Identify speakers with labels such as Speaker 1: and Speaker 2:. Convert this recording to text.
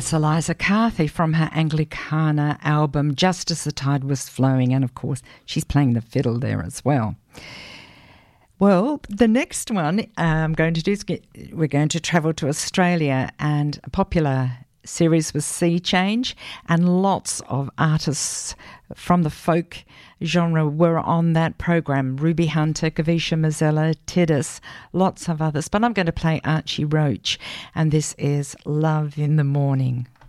Speaker 1: That's Eliza Carthy from her Anglicana album, Just As the Tide Was Flowing. And, of course, she's playing the fiddle there as well. Well, the next one I'm going to do is we're going to travel to Australia, and a popular series was Sea Change, and lots of artists from the folk genre were on that program. Ruby Hunter, Kavisha Mazzella, Tiddis, lots of others. But I'm going to play Archie Roach, and this is Love in the Morning.